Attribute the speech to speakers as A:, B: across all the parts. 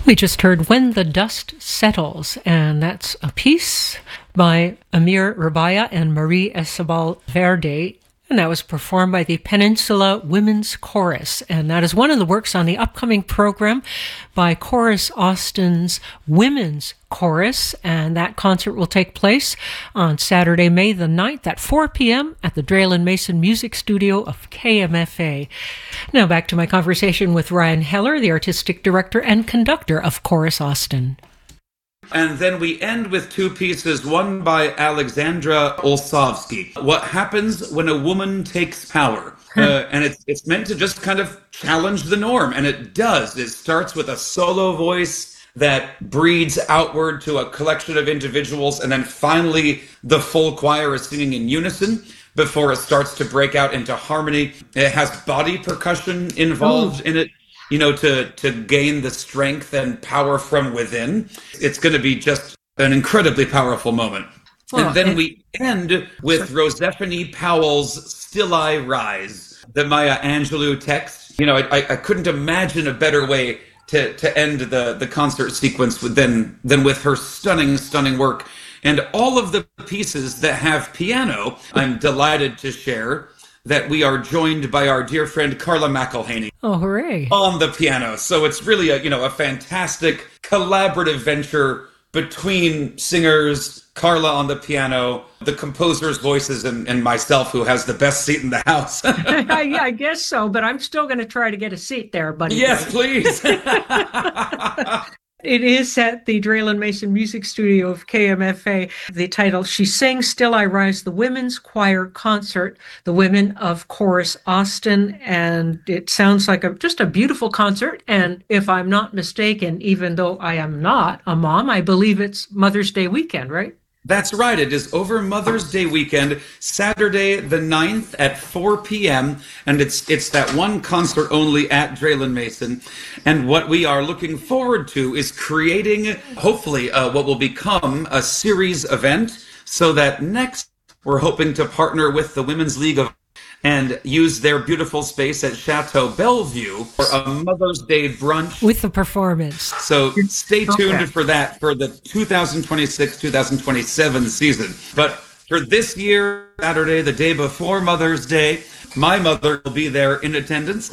A: We just heard When the Dust Settles, and that's a piece by Amir Rabaya and Marie Esabal Verde, and that was performed by the Peninsula Women's Chorus, and that is one of the works on the upcoming program by Chorus Austin's Women's Chorus, and that concert will take place on Saturday, May the 9th at 4 p.m. at the Draylen Mason Music Studio of KMFA. Now back to my conversation with Ryan Heller, the artistic director and conductor of Chorus Austin.
B: And then we end with two pieces, one by Alexandra Olsavsky, What Happens When a Woman Takes Power. And it's meant to just kind of challenge the norm, and it does. It starts with a solo voice that breeds outward to a collection of individuals, and then finally the full choir is singing in unison before it starts to break out into harmony. It has body percussion involved in it, you know, to gain the strength and power from within. It's going to be just an incredibly powerful moment. And then we end with Rosephanie Powell's Still I Rise, the Maya Angelou text. You know, I couldn't imagine a better way to end the concert sequence than with her stunning work. And all of the pieces that have piano, I'm delighted to share that we are joined by our dear friend Carla McElhaney.
A: Oh, hooray.
B: On the piano. So it's really a fantastic collaborative venture between singers, Carla on the piano, the composer's voices, and myself, who has the best seat in the house.
A: I guess so, but I'm still going to try to get a seat there, buddy.
B: Yes, please.
A: It is at the Draylen Mason Music Studio of KMFA. The title, She Sings Still I Rise, the Women's Choir Concert, the Women of Chorus Austin. And it sounds like just a beautiful concert. And if I'm not mistaken, even though I am not a mom, I believe it's Mother's Day weekend, right?
B: That's right. It is over Mother's Day weekend, Saturday the 9th at 4 p.m. And it's that one concert only at Draylen Mason. And what we are looking forward to is creating, hopefully, what will become a series event, so that next we're hoping to partner with the Women's League of and use their beautiful space at Chateau Bellevue for a Mother's Day brunch.
A: With the performance.
B: So stay tuned for that for the 2026-2027 season. But for this year, Saturday, the day before Mother's Day, my mother will be there in attendance.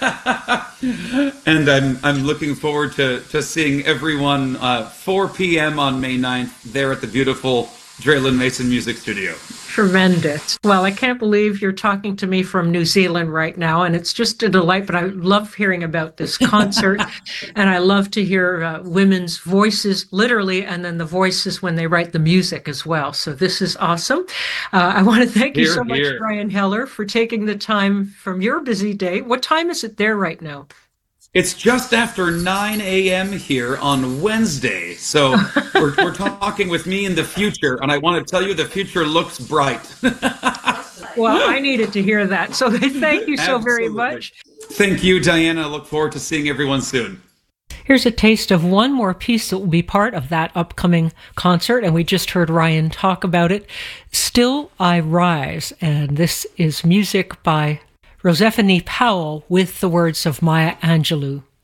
B: And I'm looking forward to seeing everyone 4 p.m. on May 9th there at the beautiful Draylen Mason Music Studio.
A: Tremendous. Well, I can't believe you're talking to me from New Zealand right now, and it's just a delight, but I love hearing about this concert, and I love to hear women's voices, literally, and then the voices when they write the music as well. So this is awesome. I want to thank you so much, Ryan Heller, for taking the time from your busy day. What time is it there right now?
B: It's just after 9 a.m. here on Wednesday. So we're talking with me in the future, and I want to tell you the future looks bright.
A: Well, I needed to hear that. So thank you so very much.
B: Thank you, Diana. I look forward to seeing everyone soon.
A: Here's a taste of one more piece that will be part of that upcoming concert, and we just heard Ryan talk about it. Still I Rise, and this is music by Rosephanie Powell with the words of Maya Angelou.